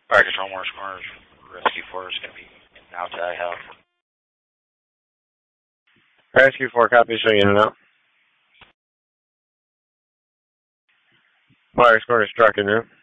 Fire Control Morris Corners, Rescue 4 is going to be in and out to iHealth. Rescue 4, copy, showing in and out. Myers Corners, truck in route.